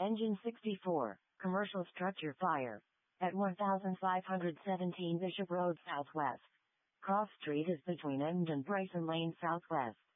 Engine 64, commercial structure fire. At 1517 Bishop Road Southwest. Cross Street is between End and Bryson Lane Southwest.